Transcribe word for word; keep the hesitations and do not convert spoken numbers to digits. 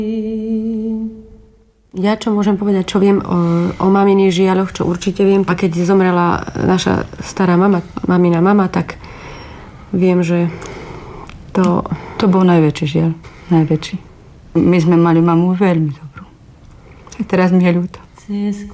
Ja čo môžem povedať, čo viem o, o maminých žiaľoch, čo určite viem. A keď zomrela naša stará mama, mamina mama, tak viem, že to... To bol najväčší žiaľ. Najväčší. My sme mali mamu veľmi dobrú. A teraz mi je ľúto.